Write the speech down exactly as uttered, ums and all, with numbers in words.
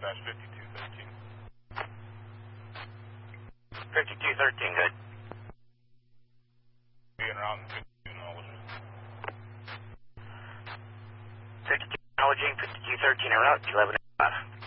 fifty-two thirteen. fifty-two thirteen, good. Being around fifty-two knowledge. fifty-two acknowledging, fifty-two thirteen en route, eleven five.